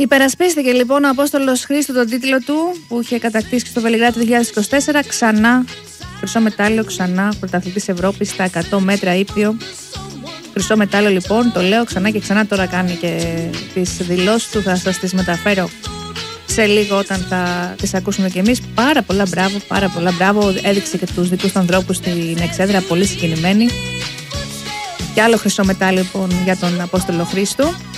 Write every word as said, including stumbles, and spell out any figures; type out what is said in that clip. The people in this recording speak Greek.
Υπερασπίστηκε λοιπόν ο Απόστολος Χρήστου τον τίτλο του που είχε κατακτήσει στο Βελιγράδι το δύο χιλιάδες είκοσι τέσσερα. Ξανά χρυσό μετάλλιο, ξανά πρωταθλητής Ευρώπης στα εκατό μέτρα ύπιο. Χρυσό μετάλλιο λοιπόν, το λέω ξανά και ξανά, τώρα κάνει και τις δηλώσεις του, θα σας τις μεταφέρω σε λίγο όταν θα τις ακούσουμε κι εμείς. Πάρα πολλά μπράβο, πάρα πολλά μπράβο. Έδειξε και τους δικούς του ανθρώπους στην εξέδρα, πολύ συγκινημένοι. Και άλλο χρυσό μετάλλιο λοιπόν για τον Απόστολο Χρήστου.